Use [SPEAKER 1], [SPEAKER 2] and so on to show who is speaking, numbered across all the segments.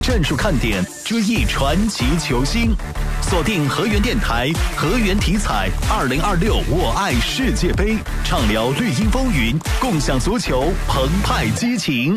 [SPEAKER 1] 战术看点，追忆传奇球星，锁定河源电台河源体彩2026我爱世界杯，畅聊绿茵风云，共享足球澎湃激情。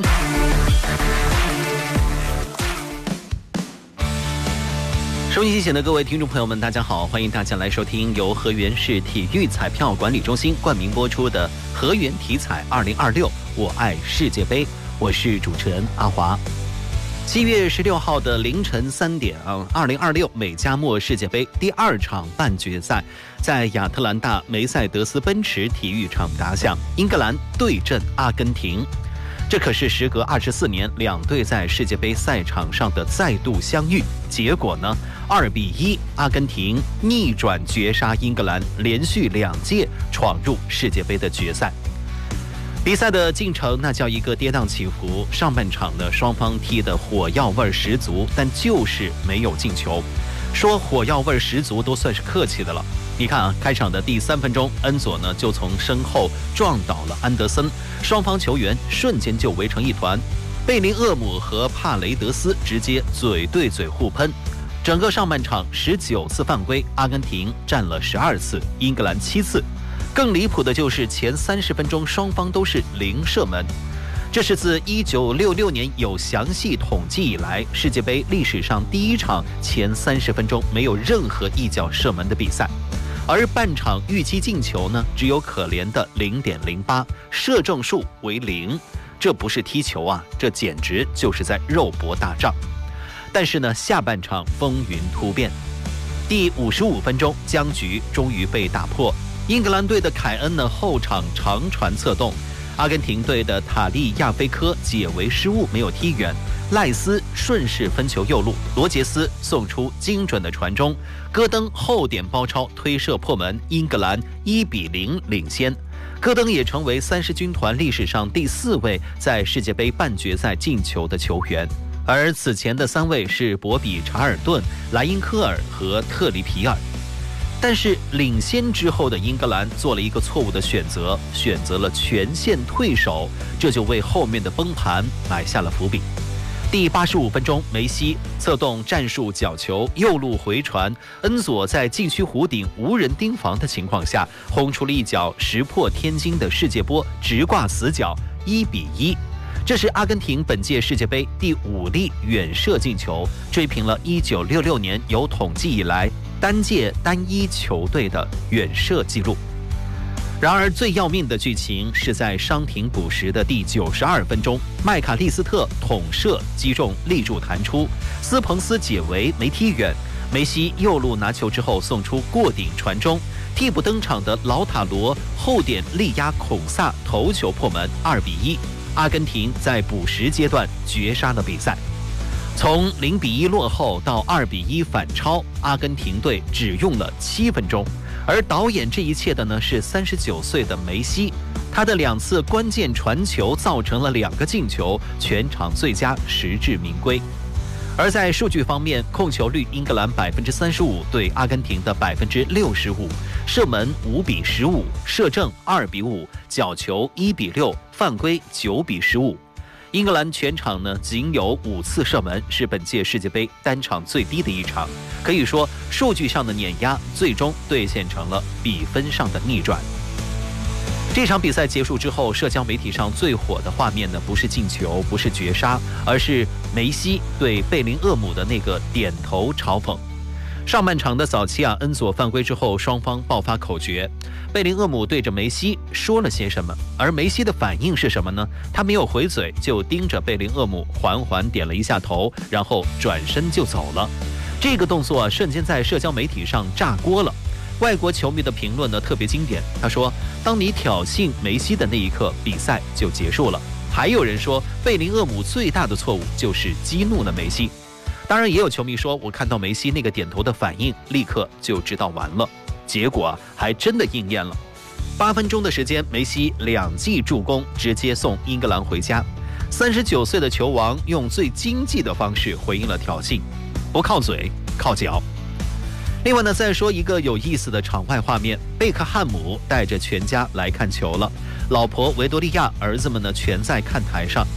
[SPEAKER 1] 收音机前的各位听众朋友们，大家好，欢迎大家来收听由河源市体育彩票管理中心冠名播出的河源体彩2026我爱世界杯，我是主持人阿华。7月16号的凌晨3点，2026美加墨世界杯第2场半决赛在亚特兰大梅赛德斯奔驰体育场打响，英格兰对阵阿根廷。这可是时隔24年两队在世界杯赛场上的再度相遇，结果呢2-1，阿根廷逆转绝杀英格兰，连续2届闯入世界杯的决赛。比赛的进程那叫一个跌宕起伏，上半场呢双方踢得火药味十足，但就是没有进球。说火药味十足都算是客气的了。你看啊，开场的第3分钟，恩佐呢就从身后撞倒了安德森，双方球员瞬间就围成一团。贝林厄姆和帕雷德斯直接嘴对嘴互喷。整个上半场19次犯规，阿根廷占了12次，英格兰7次。更离谱的就是前30分钟双方都是0射门，这是自1966年有详细统计以来，世界杯历史上第1场前30分钟没有任何一脚射门的比赛。而半场预期进球呢，只有可怜的 0.08， 射正数为0，这不是踢球啊，这简直就是在肉搏大仗。但是呢，下半场风云突变，第55分钟僵局终于被打破。英格兰队的凯恩呢后场长传策动，阿根廷队的塔利亚菲科解围失误没有踢远，赖斯顺势分球右路，罗杰斯送出精准的传中，戈登后点包抄推射破门，英格兰1-0领先。戈登也成为30军团历史上第4位在世界杯半决赛进球的球员，而此前的3位是博比查尔顿、莱因科尔和特里皮尔。但是领先之后的英格兰做了一个错误的选择，选择了全线退守，这就为后面的崩盘埋下了伏笔。第85分钟，梅西策动战术角球右路回传，恩佐在禁区弧顶无人盯防的情况下，轰出了一脚石破天惊的世界波直挂死角，1-1。这是阿根廷本届世界杯第5粒远射进球，追平了1966年有统计以来单届单一球队的远射纪录。然而最要命的剧情是在伤停补时的第92分钟，麦卡利斯特捅射击中立柱弹出，斯彭斯解围没踢远，梅西右路拿球之后送出过顶传中，替补登场的劳塔罗后点力压孔萨头球破门，2-1。阿根廷在补时阶段绝杀了比赛。从0-1落后到2-1反超，阿根廷队只用了7分钟。而导演这一切的呢是39岁的梅西，他的2次关键传球造成了2个进球，全场最佳，实至名归。而在数据方面，控球率英格兰35%对阿根廷的65%，射门5-15，射正2-5，角球1-6，犯规9-15。英格兰全场呢仅有5次射门，是本届世界杯单场最低的一场。可以说，数据上的碾压最终兑现成了比分上的逆转。这场比赛结束之后，社交媒体上最火的画面呢，不是进球，不是绝杀，而是梅西对贝林厄姆的那个点头嘲讽。上半场的早期恩佐犯规之后，双方爆发口角，贝林厄姆对着梅西说了些什么，而梅西的反应是什么呢？他没有回嘴，就盯着贝林厄姆缓缓点了一下头，然后转身就走了。这个动作瞬间在社交媒体上炸锅了。外国球迷的评论呢特别经典，他说：“当你挑衅梅西的那一刻，比赛就结束了。”还有人说，贝林厄姆最大的错误就是激怒了梅西。当然，也有球迷说，我看到梅西那个点头的反应，立刻就知道完了。结果还真的应验了。8分钟的时间，梅西2记助攻，直接送英格兰回家。39岁的球王用最经济的方式回应了挑衅，不靠嘴，靠脚。另外呢，再说一个有意思的场外画面，贝克汉姆带着全家来看球了，老婆维多利亚，儿子们呢全在看台上。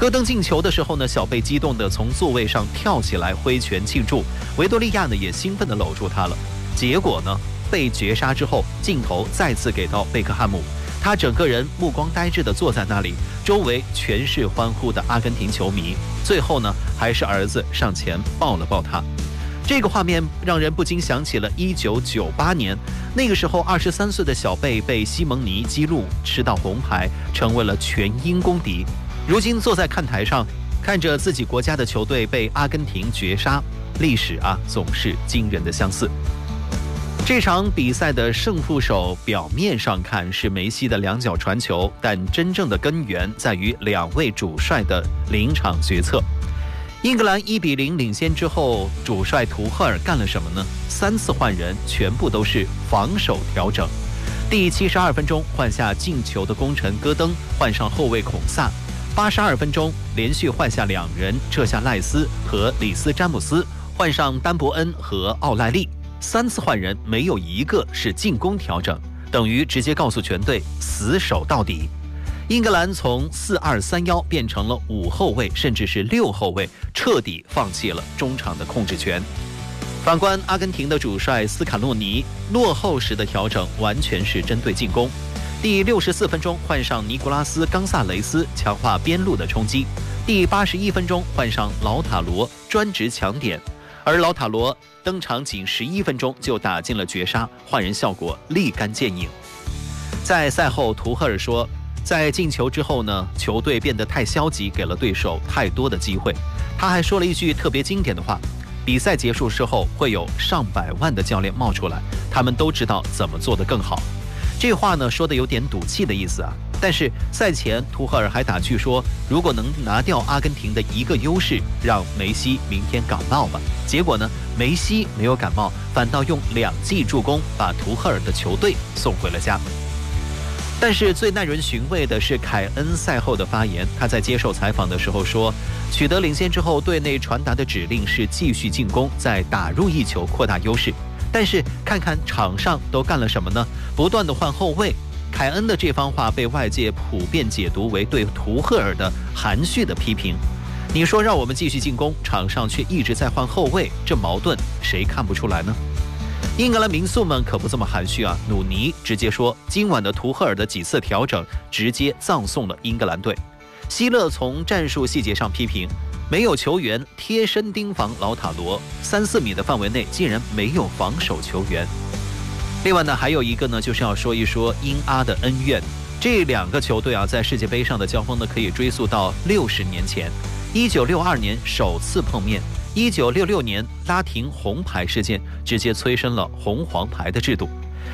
[SPEAKER 1] 戈登进球的时候呢，小贝激动地从座位上跳起来挥拳庆祝，维多利亚呢也兴奋地搂住他了。结果呢，被绝杀之后，镜头再次给到贝克汉姆，他整个人目光呆滞地坐在那里，周围全是欢呼的阿根廷球迷。最后呢，还是儿子上前抱了抱他。这个画面让人不禁想起了1998年，那个时候23岁的小贝被西蒙尼激怒，吃到红牌，成为了全英公敌。如今坐在看台上，看着自己国家的球队被阿根廷绝杀，历史啊总是惊人的相似。这场比赛的胜负手表面上看是梅西的两脚传球，但真正的根源在于两位主帅的临场决策。英格兰1-0领先之后，主帅图赫尔干了什么呢？3次换人，全部都是防守调整。第72分钟换下进球的功臣戈登，换上后卫孔萨。82分钟连续换下2人，撤下赖斯和里斯詹姆斯，换上丹伯恩和奥赖利。3次换人没有一个是进攻调整，等于直接告诉全队死守到底。英格兰从4-2-3-1变成了5后卫甚至是6后卫，彻底放弃了中场的控制权。反观阿根廷的主帅斯卡洛尼，落后时的调整完全是针对进攻。第64分钟换上尼古拉斯·冈萨雷斯，强化边路的冲击。第81分钟换上劳塔罗，专职抢点。而劳塔罗登场仅11分钟就打进了绝杀，换人效果立竿见影。在赛后，图赫尔说，在进球之后呢，球队变得太消极，给了对手太多的机会。他还说了一句特别经典的话：比赛结束之后会有上百万的教练冒出来，他们都知道怎么做得更好。这话呢说的有点赌气的意思啊。但是赛前图赫尔还打趣说，如果能拿掉阿根廷的一个优势，让梅西明天感冒吧。结果呢，梅西没有感冒，反倒用2记助攻把图赫尔的球队送回了家。但是最耐人寻味的是凯恩赛后的发言，他在接受采访的时候说，取得领先之后，队内传达的指令是继续进攻，再打入1球扩大优势。但是看看场上都干了什么呢？不断的换后卫。凯恩的这番话被外界普遍解读为对图赫尔的含蓄的批评。你说让我们继续进攻，场上却一直在换后卫，这矛盾谁看不出来呢？英格兰民宿们可不这么含蓄啊！努尼直接说，今晚的图赫尔的几次调整直接葬送了英格兰队。希勒从战术细节上批评，没有球员贴身盯防劳塔罗，3-4米的范围内竟然没有防守球员。另外呢，还有一个呢，就是要说一说英阿的恩怨。这2个球队啊，在世界杯上的交锋呢，可以追溯到60年前，1962年首次碰面，1966年拉廷红牌事件直接催生了红黄牌的制度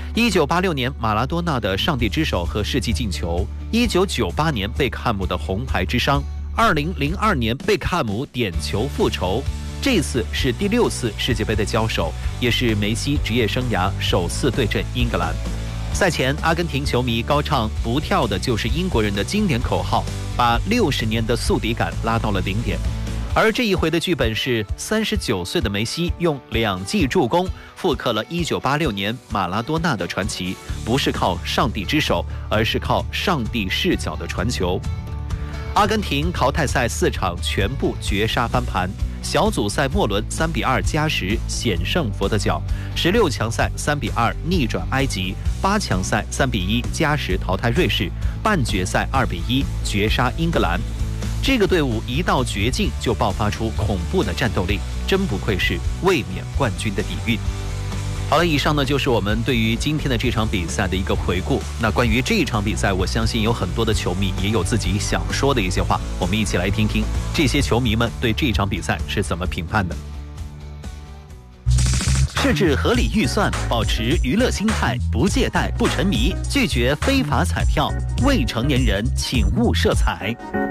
[SPEAKER 1] ，1986年马拉多纳的上帝之手和世纪进球，1998年贝克汉姆的红牌之伤，2002年贝克汉姆点球复仇。这次是第6次世界杯的交手，也是梅西职业生涯首次对阵英格兰。赛前，阿根廷球迷高唱“不跳的就是英国人”的经典口号，把60年的宿敌感拉到了顶点。而这一回的剧本是39岁的梅西用2记助攻复刻了1986年马拉多纳的传奇，不是靠上帝之手，而是靠上帝视角的传球。阿根廷淘汰赛4场全部绝杀翻盘，小组赛末轮3-2加时险胜佛得角，16强赛3-2逆转埃及，8强赛3-1加时淘汰瑞士，半决赛2-1绝杀英格兰。这个队伍一到绝境就爆发出恐怖的战斗力，真不愧是卫冕冠军的底蕴。好了，以上呢就是我们对于今天的这场比赛的一个回顾。那关于这一场比赛，我相信有很多的球迷也有自己想说的一些话，我们一起来听听这些球迷们对这场比赛是怎么评判的。设置合理预算，保持娱乐心态，不借贷，不沉迷，拒绝非法彩票。未成年人请勿摄彩。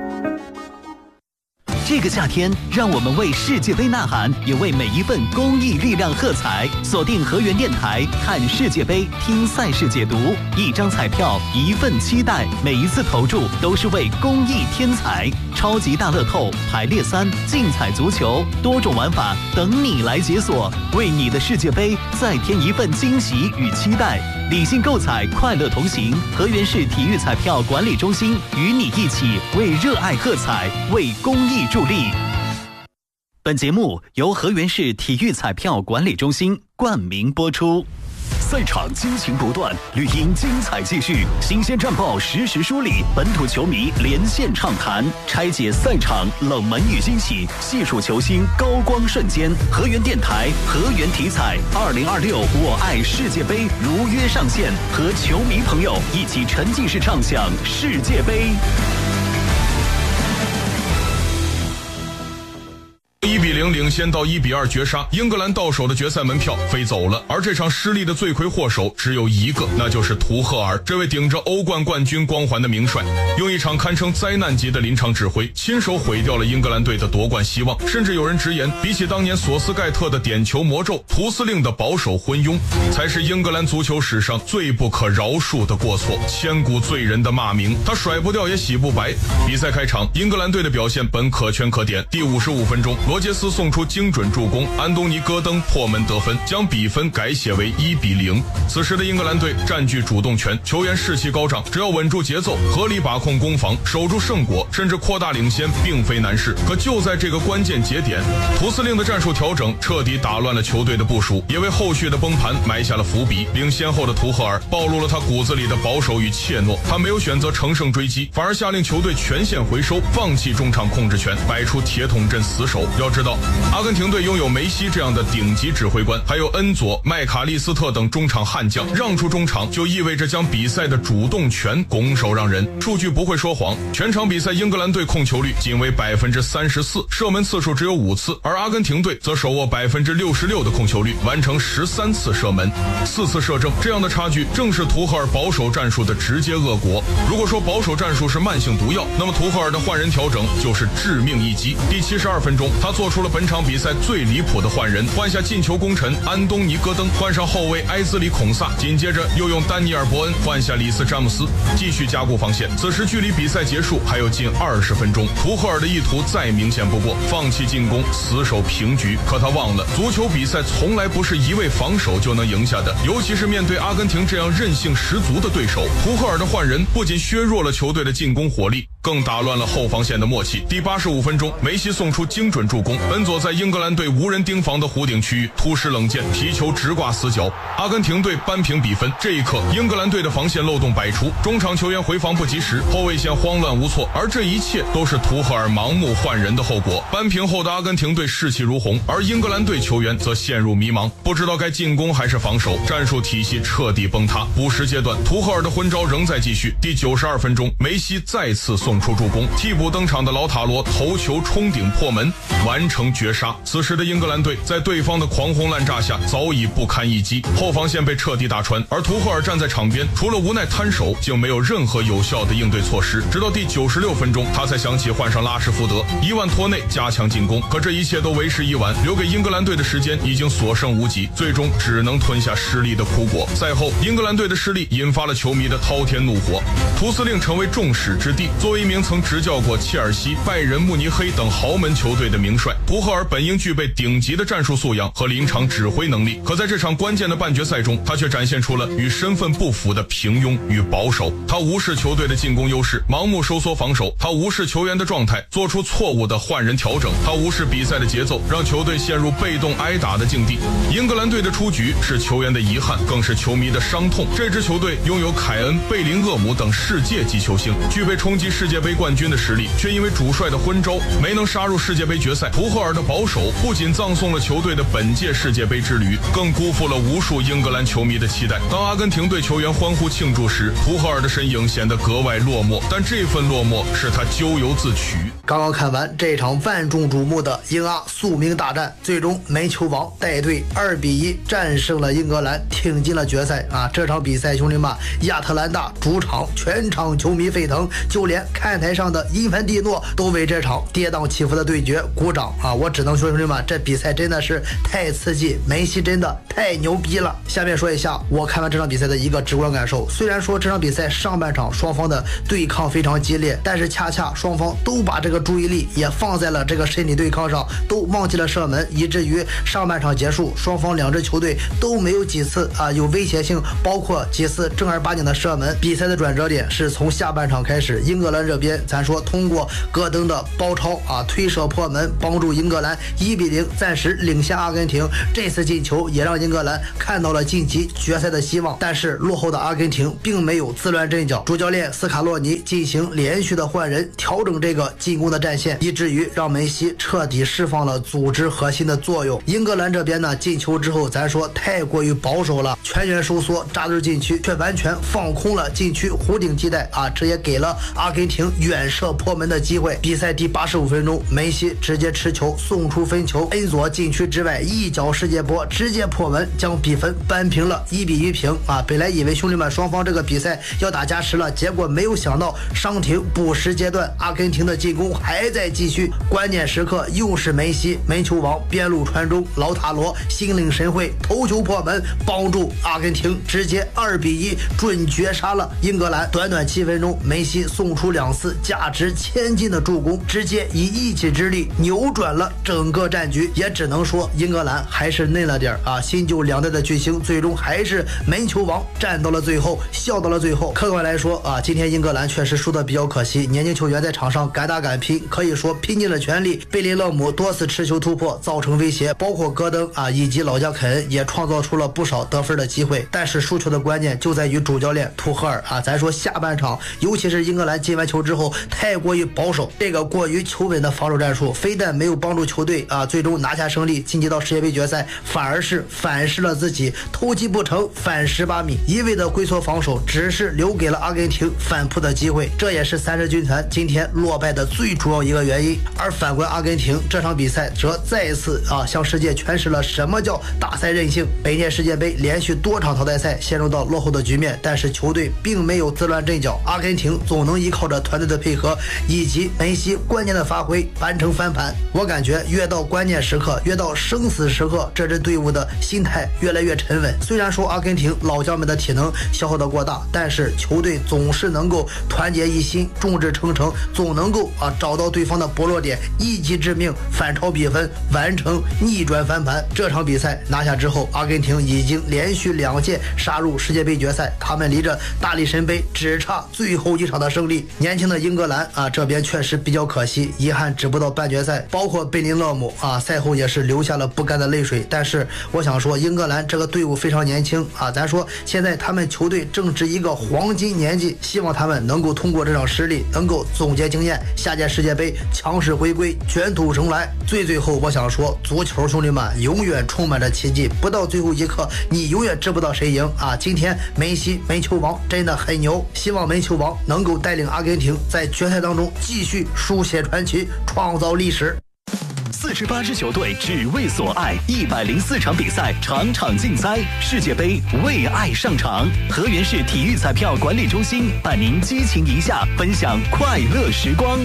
[SPEAKER 1] 这个夏天，让我们为世界杯呐喊，也为每一份公益力量喝彩。锁定河源电台，看世界杯，听赛事解读。一张彩票，一份期待，每一次投注都是为公益添彩。超级大乐透、排列3、竞彩足球，多种玩法等你来解锁，为你的世界杯再添一份惊喜与期待。 理性购彩，快乐同行。河源市体育彩票管理中心与你一起为热爱喝彩，为公益助力。本节目由河源市体育彩票管理中心冠名播出。赛场激情不断，绿茵精彩继续，新鲜战报实时梳理，本土球迷连线畅谈，拆解赛场冷门与惊喜，细数球星高光瞬间。河源电台河源体彩2026我爱世界杯如约上线，和球迷朋友一起沉浸式畅享世界杯。
[SPEAKER 2] 1-0领先到1-2绝杀，英格兰到手的决赛门票飞走了。而这场失利的罪魁祸首只有一个，那就是图赫尔，这位顶着欧冠冠军光环的名帅，用一场堪称灾难级的临场指挥，亲手毁掉了英格兰队的夺冠希望。甚至有人直言，比起当年索斯盖特的点球魔咒，图司令的保守昏庸，才是英格兰足球史上最不可饶恕的过错，千古罪人的骂名，他甩不掉也洗不白。比赛开场，英格兰队的表现本可圈可点。第55分钟，罗杰斯送出精准助攻，安东尼戈登破门得分，将比分改写为1-0。此时的英格兰队占据主动权，球员士气高涨，只要稳住节奏，合理把控攻防，守住胜果，甚至扩大领先，并非难事。可就在这个关键节点，图司令的战术调整彻底打乱了球队的部署，也为后续的崩盘埋下了伏笔。领先后的图赫尔暴露了他骨子里的保守与怯懦，他没有选择乘胜追击，反而下令球队全线回收，放弃中场控制权，摆出铁桶阵死守。要知道，阿根廷队拥有梅西这样的顶级指挥官，还有恩佐、麦卡利斯特等中场悍将，让出中场就意味着将比赛的主动权拱手让人。数据不会说谎，全场比赛英格兰队控球率仅为34%，射门次数只有5次，而阿根廷队则手握66%的控球率，完成13次射门，4次射正。这样的差距正是图赫尔保守战术的直接恶果。如果说保守战术是慢性毒药，那么图赫尔的换人调整就是致命一击。第72分钟，他做出了本场比赛最离谱的换人，换下进球功臣安东尼戈登，换上后卫埃兹里孔萨，紧接着又用丹尼尔伯恩换下里斯詹姆斯，继续加固防线。此时距离比赛结束还有近20分钟，图赫尔的意图再明显不过，放弃进攻，死守平局。可他忘了，足球比赛从来不是一味防守就能赢下的，尤其是面对阿根廷这样韧性十足的对手。图赫尔的换人不仅削弱了球队的进攻火力，更打乱了后防线的默契。第85分钟，梅西送出精准助攻，恩佐在英格兰队无人盯防的弧顶区域突施冷箭，皮球直挂死角，阿根廷队扳平比分。这一刻，英格兰队的防线漏洞百出，中场球员回防不及时，后卫线慌乱无措，而这一切都是图赫尔盲目换人的后果。扳平后的阿根廷队士气如虹，而英格兰队球员则陷入迷茫，不知道该进攻还是防守，战术体系彻底崩塌。补时阶段，图赫尔的昏招仍在继续。第92分钟，梅西再次送出助攻，替补登场的劳塔罗头球冲顶破门，完成绝杀。此时的英格兰队在对方的狂轰滥炸下早已不堪一击，后防线被彻底打穿，而图赫尔站在场边，除了无奈摊手，竟没有任何有效的应对措施。直到第96分钟，他才想起换上拉什福德，伊万托内加强进攻。可这一切都为时已晚，留给英格兰队的时间已经所剩无几，最终只能吞下失利的苦果。赛后，英格兰队的失利引发了球迷的滔天怒火，图司令成为众矢之的。作为一名曾执教过切尔西、拜仁慕尼黑等豪门球队的名帅，图赫尔本应具备顶级的战术素养和临场指挥能力，可在这场关键的半决赛中，他却展现出了与身份不符的平庸与保守。他无视球队的进攻优势，盲目收缩防守；他无视球员的状态，做出错误的换人调整；他无视比赛的节奏，让球队陷入被动挨打的境地。英格兰队的出局是球员的遗憾，更是球迷的伤痛。这支球队拥有凯恩、贝林厄姆等世界级球星，具备冲击世界杯冠军的实力，却因为主帅的昏招没能杀入世界杯决赛。图赫尔的保守不仅葬送了球队的本届世界杯之旅，更辜负了无数英格兰球迷的期待。当阿根廷队球员欢呼庆祝时，图赫尔的身影显得格外落寞，但这份落寞是他咎由自取。
[SPEAKER 3] 刚刚看完这场万众瞩目的英阿宿命大战，最终梅球王带队2-1战胜了英格兰，挺进了决赛啊！这场比赛，兄弟们，亚特兰大主场全场球迷沸腾，就连看台上的因凡蒂诺都为这场跌宕起伏的对决鼓掌啊！我只能说兄弟们，这比赛真的是太刺激，梅西真的太牛逼了。下面说一下我看完这场比赛的一个直观感受。虽然说这场比赛上半场双方的对抗非常激烈，但是恰恰双方都把这个注意力也放在了这个身体对抗上，都忘记了射门，以至于上半场结束，双方两支球队都没有几次有威胁性，包括几次正儿八经的射门。比赛的转折点是从下半场开始，英格兰这边咱说通过戈登的包抄推射破门，帮助英格兰1-0暂时领先阿根廷。这次进球也让英格兰看到了晋级决赛的希望，但是落后的阿根廷并没有自乱阵脚，主教练斯卡洛尼进行连续的换人，调整这个进攻的战线，以至于让梅西彻底释放了组织核心的作用。英格兰这边呢，进球之后咱说太过于保守了，全员收缩扎堆禁区，却完全放空了禁区弧顶地带这也给了阿根廷远射破门的机会。比赛第85分钟，梅西直接持球送出分球，恩佐禁区之外一脚世界波直接破门，将比分扳平了1-1平本来以为兄弟们双方这个比赛要打加时了，结果没有想到伤停补时阶段，阿根廷的进攻还在继续，关键时刻又是梅西门球王边路传中，劳塔罗心领神会头球破门，帮助阿根廷直接2-1准绝杀了英格兰。短短7分钟，梅西送出2次价值1000金的助攻，直接以一己之力扭转了整个战局。也只能说英格兰还是嫩了点新旧两代的巨星最终还是门球王站到了最后，笑到了最后。客观来说今天英格兰确实输得比较可惜，年轻球员在场上敢打敢拼，可以说拼尽了全力。贝林勒姆多次持球突破造成威胁，包括戈登以及老将肯恩也创造出了不少得分的机会，但是输球的关键就在于主教练图赫尔咱说下半场尤其是英格兰进完球之后太过于保守，这个过于求稳的防守战术非但没有帮助球队最终拿下胜利晋级到世界杯决赛，反而是反噬了自己，偷鸡不成反18米，一味的龟缩防守只是留给了阿根廷反扑的机会，这也是3支军团今天落败的最主要一个原因。而反观阿根廷这场比赛则再一次向世界诠释了什么叫大赛韧性。本届世界杯连续多场淘汰赛陷入到落后的局面，但是球队并没有自乱阵脚，阿根廷总能依靠着团队的配合以及梅西关键的发挥完成翻盘。我感觉越到关键时刻，越到生死时刻，这支队伍的心态越来越沉稳。虽然说阿根廷老将们的体能消耗得过大，但是球队总是能够团结一心，众志成城，总能够找到对方的薄弱点，一击致命，反超比分，完成逆转翻盘。这场比赛拿下之后，阿根廷已经连续2届杀入世界杯决赛，他们离着大力神杯只差最后一场的胜利。年轻的英格兰这边确实比较可惜，遗憾止不到半决赛，包括贝林勒姆赛后也是流下了不甘的泪水。但是我想说，英格兰这个队伍非常年轻咱说现在他们球队正值一个黄金年纪，希望他们能够通过这场失利能够总结经验，下届世界杯强势回归，卷土重来。最后我想说，足球兄弟们永远充满着奇迹，不到最后一刻你永远知不到谁赢今天梅西门球王真的很牛，希望门球王能够带领阿根廷在决赛当中继续书写传奇，创造历史。
[SPEAKER 4] 48支球队只为所爱，104场比赛，场场竞猜，世界杯为爱上场。河源市体育彩票管理中心伴您激情一下，分享快乐时光。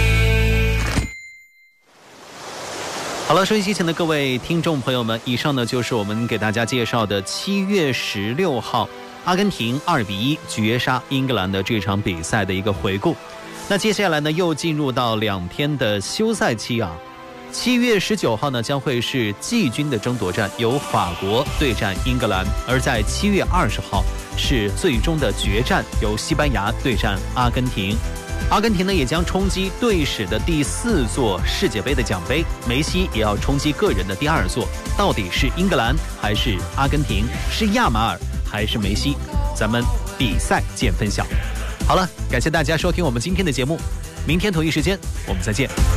[SPEAKER 1] 好了，收音机前的各位听众朋友们，以上呢就是我们给大家介绍的7月16号阿根廷2-1绝杀英格兰的这场比赛的一个回顾。那接下来呢又进入到2天的休赛期7月19号呢将会是季军的争夺战，由法国对战英格兰，而在7月20号是最终的决战，由西班牙对战阿根廷。阿根廷呢也将冲击队史的第4座世界杯的奖杯，梅西也要冲击个人的第2座。到底是英格兰还是阿根廷？是亚马尔还是梅西？咱们比赛见分晓。好了，感谢大家收听我们今天的节目，明天同一时间我们再见。